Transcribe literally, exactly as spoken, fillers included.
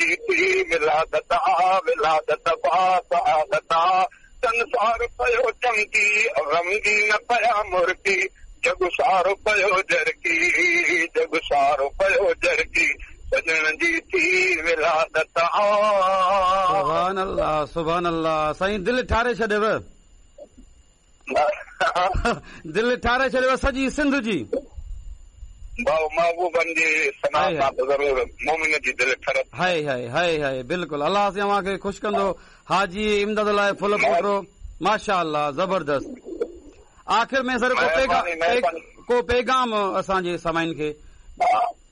थी विलादत आ विलादत बात आदत आ संसार पयो चमकी गमगी न पया मुर्की जग सारो पयो जरकी जग सारो पयो जरकी सजण जी थी विलादत आ। सुभान अल्लाह सुभान अल्लाह। साईं दिलि ठारे छॾियव दिलि ठारे छॾियव सॼी सिंध जी। भाउ महबूबनि जी सना सां ज़रूरु मोमिन जी दिलि ठरत। हाय हाय हाय हाय बिल्कुलु अलाह तव्हांखे ख़ुशि कंदो। हाजी इमदाद लाइ फुल पोटो माशा अल्लाह ज़बरदस्त। आख़िर में सर को पैगाम को पैगाम असांजे समाइन खे